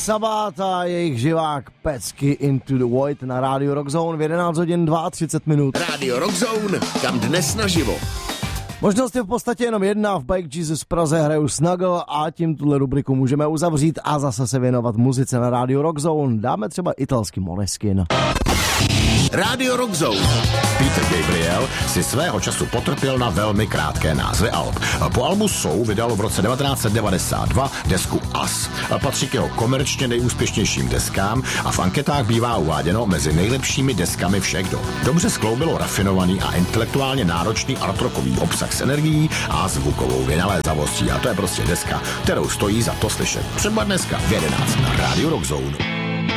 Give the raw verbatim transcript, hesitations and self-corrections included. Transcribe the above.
Sabbath a jejich živák Pecky Into the Void na rádiu Rock Zone v jedenáct hodin třicet dva minut. Rádio Rock Zone, kam dnes naživo. Možnost je v podstatě jenom jedna, v Bike Jesus v Praze hraju Snuggle a tím tuhle rubriku můžeme uzavřít a zase se věnovat muzice na rádiu Rock Zone. Dáme třeba italský Måneskin. Rádio Rock Zone. Peter Gabriel si svého času potrpěl na velmi krátké názvy alb. Po albu Soul vydal v roce devatenáct set devadesát dva desku Us. Patří k jeho komerčně nejúspěšnějším deskám a v anketách bývá uváděno mezi nejlepšími deskami všech dob. Dobře skloubilo rafinovaný a intelektuálně náročný artrockový obsah s energií a zvukovou vynalézavostí. A to je prostě deska, kterou stojí za to slyšet. Třeba dneska v jedenáct na rádiu Rock Zone.